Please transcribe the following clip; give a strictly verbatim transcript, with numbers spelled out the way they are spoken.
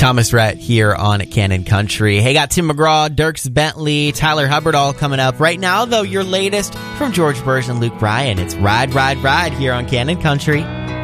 Thomas Rhett here on Cannon Country. Hey, got Tim McGraw, Dierks Bentley, Tyler Hubbard all coming up. Right now, though, your latest from George Burns and Luke Bryan. It's Ride, Ride, Ride here on Cannon Country.